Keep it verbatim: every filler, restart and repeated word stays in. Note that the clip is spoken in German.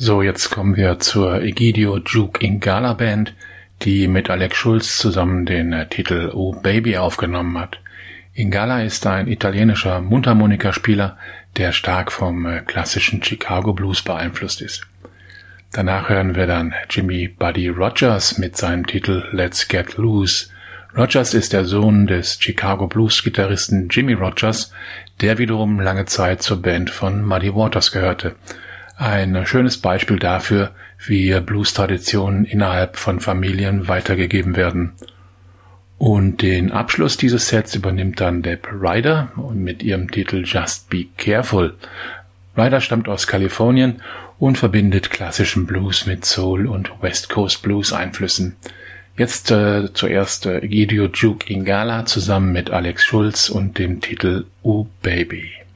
So, jetzt kommen wir zur Egidio Juke Ingala Band, die mit Alex Schulz zusammen den äh, Titel Oh Baby aufgenommen hat. Ingala ist ein italienischer Mundharmonikaspieler, der stark vom äh, klassischen Chicago Blues beeinflusst ist. Danach hören wir dann Jimmy Buddy Rogers mit seinem Titel Let's Get Loose. Rogers ist der Sohn des Chicago Blues-Gitarristen Jimmy Rogers, der wiederum lange Zeit zur Band von Muddy Waters gehörte. Ein schönes Beispiel dafür, wie Blues-Traditionen innerhalb von Familien weitergegeben werden. Und den Abschluss dieses Sets übernimmt dann Deb Ryder und mit ihrem Titel Just Be Careful. Ryder stammt aus Kalifornien und verbindet klassischen Blues mit Soul und West Coast Blues Einflüssen. Jetzt äh, zuerst äh, Egidio Juke Ingala zusammen mit Alex Schulz und dem Titel Oh Baby.